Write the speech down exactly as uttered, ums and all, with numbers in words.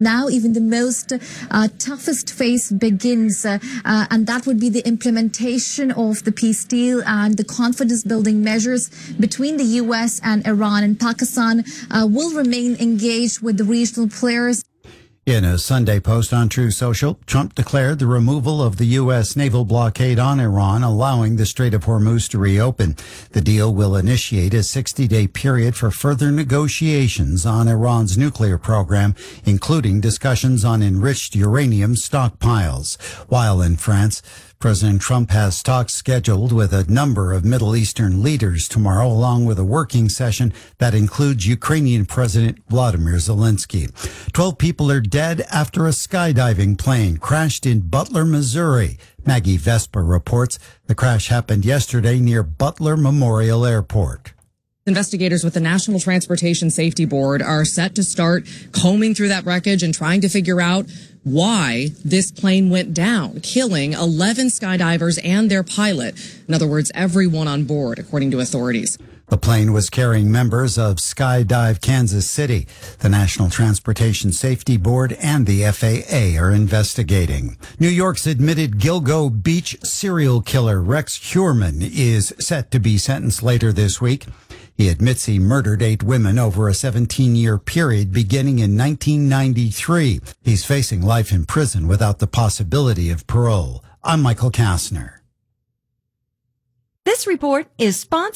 Now, even the most uh, toughest phase begins, uh, uh, and that would be the implementation of the peace deal and the confidence-building measures between the U S and Iran. And Pakistan uh, will remain engaged with the regional players. In a Sunday post on True Social, Trump declared the removal of the U S naval blockade on Iran, allowing the Strait of Hormuz to reopen. The deal will initiate a sixty-day period for further negotiations on Iran's nuclear program, including discussions on enriched uranium stockpiles. While in France, President Trump has talks scheduled with a number of Middle Eastern leaders tomorrow, along with a working session that includes Ukrainian President Vladimir Zelensky. Twelve people are dead after a skydiving plane crashed in Butler, Missouri. Maggie Vespa reports the crash happened yesterday near Butler Memorial Airport. Investigators with the National Transportation Safety Board are set to start combing through that wreckage and trying to figure out why this plane went down, killing eleven skydivers and their pilot. In other words, everyone on board, according to authorities. The plane was carrying members of Skydive Kansas City. The National Transportation Safety Board and the F A A are investigating. New York's admitted Gilgo Beach serial killer Rex Heuermann is set to be sentenced later this week. He admits he murdered eight women over a seventeen-year period beginning in nineteen ninety-three. He's facing life in prison without the possibility of parole. I'm Michael Kastner. This report is sponsored